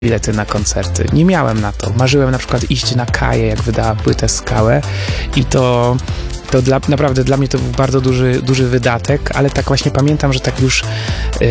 bilety na koncerty. Nie miałem na to. Marzyłem na przykład iść na Kaję, jak wydała płytę Skałę i to naprawdę dla mnie to był bardzo duży wydatek, ale tak właśnie pamiętam, że tak już